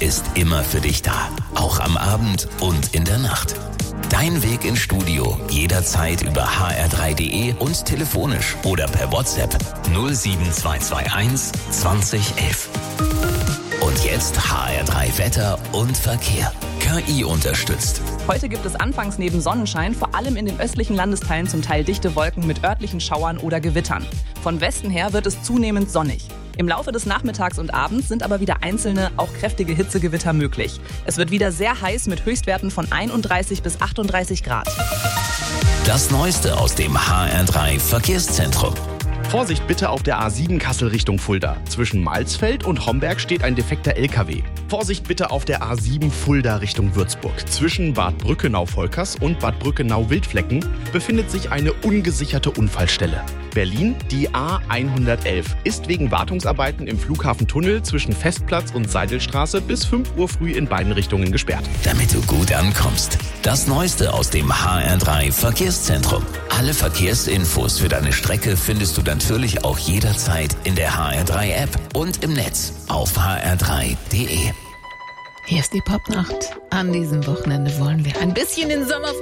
ist immer für dich da. Auch am Abend und in der Nacht. Dein Weg ins Studio jederzeit über hr3.de und telefonisch oder per WhatsApp 07221 2011. Und jetzt HR3 Wetter und Verkehr. KI unterstützt. Heute gibt es anfangs neben Sonnenschein vor allem in den östlichen Landesteilen zum Teil dichte Wolken mit örtlichen Schauern oder Gewittern. Von Westen her wird es zunehmend sonnig. Im Laufe des Nachmittags und Abends sind aber wieder einzelne, auch kräftige Hitzegewitter möglich. Es wird wieder sehr heiß mit Höchstwerten von 31 bis 38 Grad. Das Neueste aus dem HR3 Verkehrszentrum. Vorsicht bitte auf der A7 Kassel Richtung Fulda. Zwischen Malsfeld und Homberg steht ein defekter LKW. Vorsicht bitte auf der A7 Fulda Richtung Würzburg. Zwischen Bad Brückenau-Volkers und Bad Brückenau-Wildflecken befindet sich eine ungesicherte Unfallstelle. Berlin, die A111, ist wegen Wartungsarbeiten im Flughafentunnel zwischen Festplatz und Seidelstraße bis 5 Uhr früh in beiden Richtungen gesperrt. Damit du gut ankommst. Das Neueste aus dem HR3 Verkehrszentrum. Alle Verkehrsinfos für deine Strecke findest du natürlich auch jederzeit in der HR3-App und im Netz auf hr3.de. Hier ist die Popnacht. An diesem Wochenende wollen wir ein bisschen den Sommer